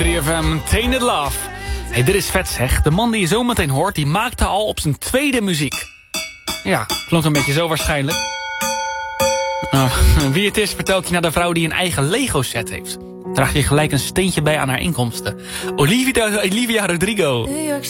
3FM, Tainted Love. Hey, dit is vet zeg. De man die je zo meteen hoort, die maakte al op zijn tweede muziek. Ja, klonk een beetje zo waarschijnlijk. Wie het is, vertelt hij naar de vrouw die een eigen Lego-set heeft. Draag je gelijk een steentje bij aan haar inkomsten. Olivia Rodrigo.